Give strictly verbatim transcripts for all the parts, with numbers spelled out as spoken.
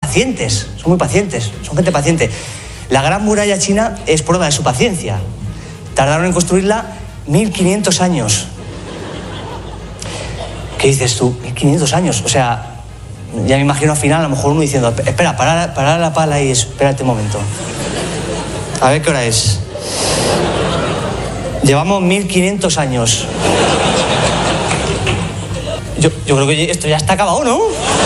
pacientes, son muy pacientes, son gente paciente. La Gran Muralla China es prueba de su paciencia. Tardaron en construirla mil quinientos años. ¿Qué dices tú? mil quinientos años, o sea, ya me imagino al final a lo mejor uno diciendo, espera, para, para la pala y espérate un momento. A ver qué hora es. Llevamos mil quinientos años. Yo, yo creo que esto ya está acabado, ¿no?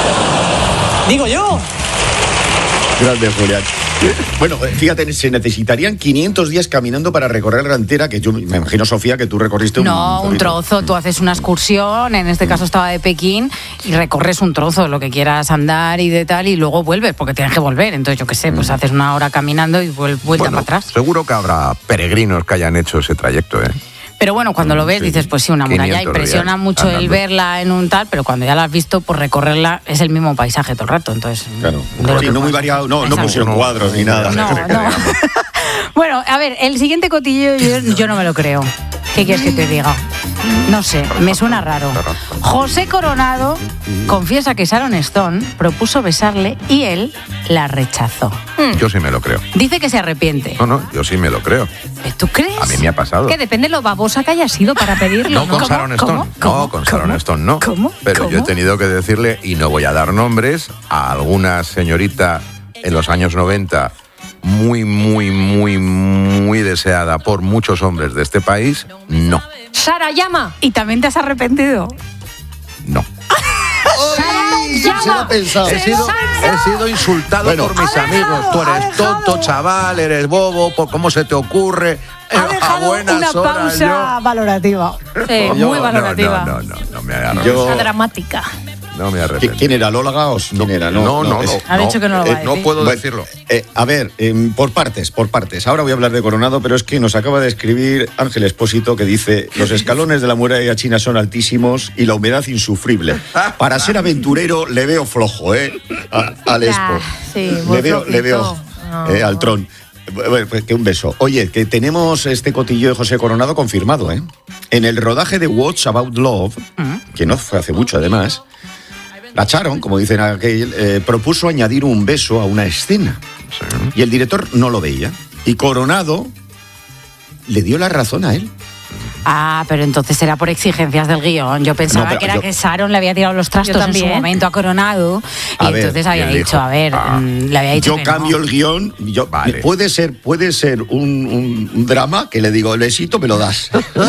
Digo yo. Grande, Julián. Bueno, fíjate, se necesitarían quinientos días caminando para recorrer la entera, que yo me imagino, Sofía, que tú recorriste un... No, un trozo. Tú haces una excursión, en este caso estaba de Pekín, y recorres un trozo, lo que quieras andar y de tal, y luego vuelves, porque tienes que volver. Entonces, yo qué sé, pues haces una hora caminando y vuelta bueno, para atrás. Seguro que habrá peregrinos que hayan hecho ese trayecto, ¿eh? Pero bueno, cuando lo ves sí. dices, pues sí, una muralla impresiona mucho andando. El verla en un tal, pero cuando ya la has visto, por recorrerla es el mismo paisaje todo el rato, entonces... Claro, sí, no muy variado, no, no pusieron cuadros ni nada. No, no. Bueno, a ver, el siguiente cotillo yo, yo no me lo creo. ¿Qué quieres que te diga? No sé, me suena raro. José Coronado confiesa que Sharon Stone propuso besarle y él la rechazó. Yo sí me lo creo. Dice que se arrepiente. No, no, yo sí me lo creo. ¿Tú crees? A mí me ha pasado. Que depende lo babosa que haya sido para pedirlo. No, con Sharon Stone. No, con Sharon Stone no. ¿Cómo? Pero ¿Cómo? yo he tenido que decirle, y no voy a dar nombres, a alguna señorita en los años noventa muy, muy, muy, muy deseada por muchos hombres de este país, no. Sara, llama. ¿Y también te has arrepentido? No. ¡Ay! Se lo ha pensado. He sido, he sido insultado bueno, por mis amigos. Tú eres tonto, chaval, eres bobo, ¿cómo se te ocurre? Ha dejado a buenas una horas, pausa yo... valorativa. Sí, yo, muy valorativa. No, no, no, no, no me arrepiento. Yo... Una dramática. No me arrepiento. ¿Quién era? ¿Lola Gaos? ¿Quién era? No, no, no. no, es... Ha dicho que no lo va a decir. No puedo bueno, decirlo. Eh, a ver, eh, por partes, por partes. Ahora voy a hablar de Coronado, pero es que nos acaba de escribir Ángel Expósito, que dice: los escalones de la muralla china son altísimos y la humedad insufrible. Para ser aventurero le veo flojo, ¿eh? A, al Expo. Sí, le veo, le veo eh, al Tron. Bueno, pues que un beso. Oye, que tenemos este cotillo de José Coronado confirmado, ¿eh? En el rodaje de What's About Love, que no fue hace mucho además, la Sharon, como dicen aquel, eh, propuso añadir un beso a una escena. Sí. Y el director no lo veía. Y Coronado le dio la razón a él. Ah, pero entonces era por exigencias del guión. Yo pensaba no, que era yo, que Sharon le había tirado los trastos en su momento a Coronado y a ver, entonces había dicho, dijo, a ver, ah, le había dicho yo que cambio no. el guión. Yo, vale. Puede ser, puede ser un, un, un drama que le digo, Lesito, me lo das.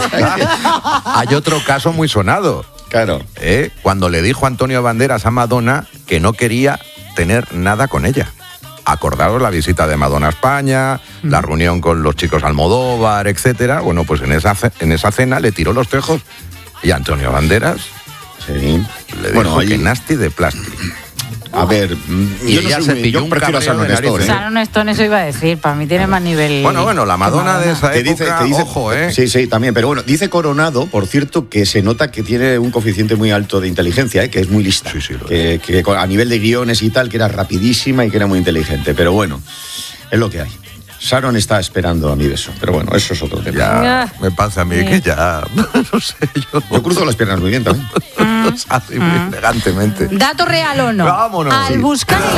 Hay otro caso muy sonado. Claro. ¿Eh? Cuando le dijo Antonio Banderas a Madonna que no quería tener nada con ella. Acordaros la visita de Madonna a España, mm. la reunión con los chicos Almodóvar, etcétera. Bueno, pues en esa, en esa cena le tiró los tejos y Antonio Banderas sí. le dijo bueno, ahí... que nasty de plástico. A ver, y ella no se pilló un prefiero a Sharon Stone. Sharon Stone, eso iba a decir, para mí tiene más nivel. Bueno, bueno, la Madonna de esa te época, dice, te dice, ojo, ¿eh? Sí, sí, también, pero bueno, dice Coronado, por cierto, que se nota que tiene un coeficiente muy alto de inteligencia, ¿eh? Que es muy lista. Sí, sí, lo que, que a nivel de guiones y tal, que era rapidísima y que era muy inteligente, pero bueno, es lo que hay. Sharon está esperando a mi beso, pero bueno, eso es otro tema. Ya, me pasa a mí sí. que ya, no sé, yo... Yo cruzo las piernas muy bien también. Así, muy mm. elegantemente. ¿Dato real o no? Vámonos. Al sí. buscar el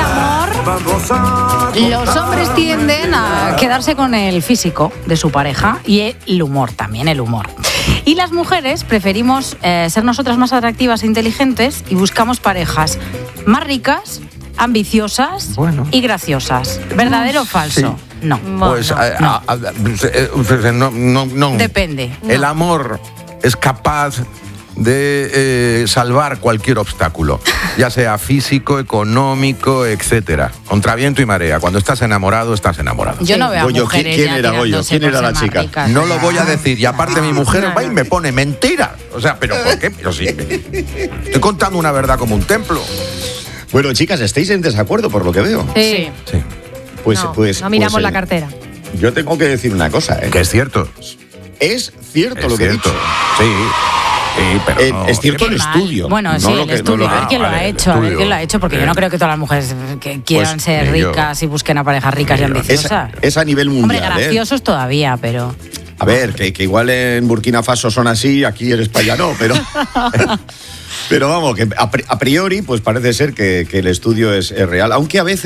amor, los hombres tienden a quedarse con el físico de su pareja y el humor, también el humor. Y las mujeres preferimos eh, ser nosotras más atractivas e inteligentes y buscamos parejas más ricas, ambiciosas bueno. y graciosas. ¿Verdadero o falso? Sí. No. Pues no, a, no. A, a, no, no, no. Depende. El no. amor es capaz de eh, salvar cualquier obstáculo, ya sea físico, económico, etcétera. Contra viento y marea. Cuando estás enamorado, estás enamorado. Yo no veo a Goyo, mujeres ¿quién era Goyo? ¿Quién era la chica? Ricas, no lo voy a decir. Y aparte mi mujer no, va y me pone mentira. O sea, ¿pero por qué? Pero sí, estoy contando una verdad como un templo. Bueno, chicas, estáis en desacuerdo por lo que veo. Sí. Sí. Pues, no, pues, no miramos pues, la cartera. Yo tengo que decir una cosa, ¿eh? Que es cierto. Es cierto es lo que cierto. he dicho. Sí. Sí, pero eh, no, es cierto el mal. estudio. Bueno, no sí, lo el que, estudio. no lo a ver que... quién lo vale, ha hecho, a ver quién lo ha hecho, porque eh. yo no creo que todas las mujeres que quieran pues, ser yo. ricas y busquen a parejas ricas y ambiciosas. Es, es a nivel mundial. Hombre, graciosos ¿eh? todavía, pero... A ver, que, que igual en Burkina Faso son así, aquí en España no, pero... pero vamos, que a priori pues parece ser que, que el estudio es, es real, aunque a veces...